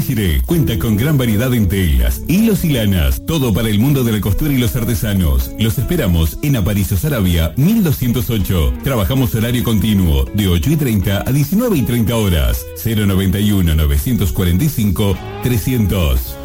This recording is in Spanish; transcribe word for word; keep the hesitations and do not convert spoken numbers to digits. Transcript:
Táchira cuenta con gran variedad en telas, hilos y lanas, todo para el mundo de la costura y los artesanos. Los esperamos en Aparicio Saravia, mil doscientos ocho. Trabajamos horario continuo, de ocho y treinta a diecinueve y treinta horas. cero noventa y uno, novecientos cuarenta y cinco, trescientos.